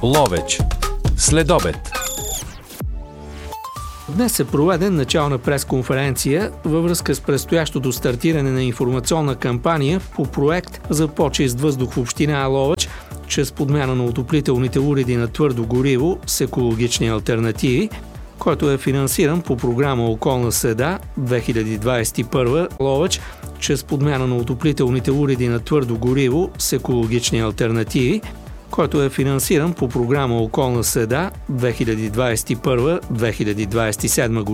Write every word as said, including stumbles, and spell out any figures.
Ловеч. Следобед. Днес е проведен начална пресконференция във връзка с предстоящото стартиране на информационна кампания по проект за по-чист въздух в община Ловеч, чрез подмяна на отоплителните уреди на твърдо гориво с екологични алтернативи, който е финансиран по програма Околна среда две хиляди двадесет и първа Ловеч, чрез подмяна на отоплителните уреди на твърдо гориво с екологични алтернативи, който е финансиран по програма Околна среда две хиляди двадесет и първа - две хиляди двадесет и седма година.